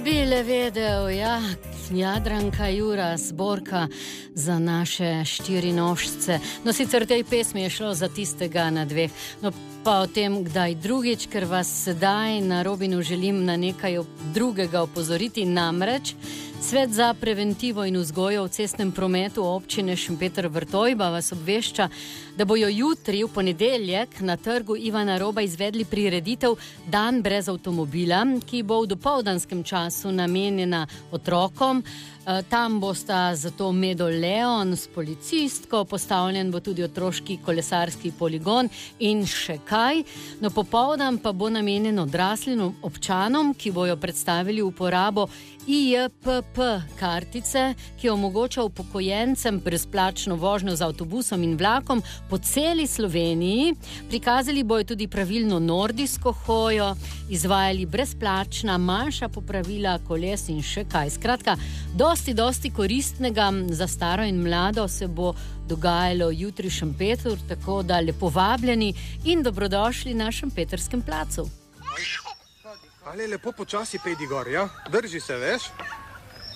Bile vedel, ja, Jadranka Jura, zborka za naše štirinožce. No, sicer v tej pesmi je šlo za tistega na dveh, no pa o tem, kdaj drugič, ker vas sedaj na Robinu želim na nekaj drugega opozoriti, namreč Svet za preventivo in vzgojo v cestnem prometu občine Šempeter-Vrtojba vas obvešča, da bojo jutri v ponedeljek na trgu Ivana Roba izvedli prireditev Dan brez avtomobila, ki bo v dopoldanskem času namenjena otrokom. Tam bosta zato Medo Leon s policistko, postavljen bo tudi otroški kolesarski poligon in še kaj. No, popoldan pa bo namenjen odraslim občanom, ki bojo predstavili uporabo IJPP kartice, ki omogoča upokojencem brezplačno vožnjo z avtobusom in vlakom po celi Sloveniji. Prikazali bojo tudi pravilno nordijsko hojo, izvajali brezplačna manjša popravila koles in še kaj. Skratka, dosti koristnega za staro in mlado se bo dogajalo jutri v Šempetru, tako da lepo vabljeni in dobrodošli na Šempeterskem placu. Ali lepo počasi pejdi gor, ja? Drži se, veš?